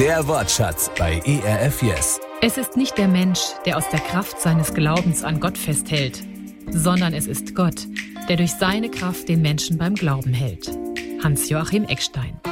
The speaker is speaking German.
Der Wortschatz bei ERF Yes. Es ist nicht der Mensch, der aus der Kraft seines Glaubens an Gott festhält, sondern es ist Gott, der durch seine Kraft den Menschen beim Glauben hält. Hans-Joachim Eckstein.